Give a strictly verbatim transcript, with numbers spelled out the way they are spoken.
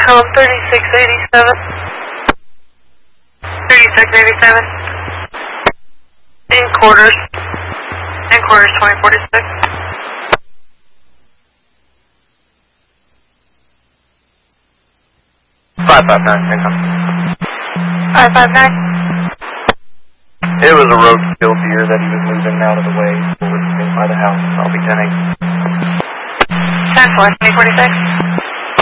Helm thirty-six eighty-seven. thirty-six eighty-seven. In quarters. In quarters twenty forty-six. five five nine, income. five five nine. It was a roadkill deer that he was moving out of the way over by the house. I'll be ten eight. ten four, twenty forty-six.